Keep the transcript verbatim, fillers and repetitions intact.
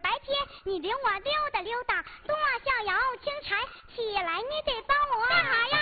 白天你领我溜达溜达，东望向阳青柴，起来你得帮我干啥呀？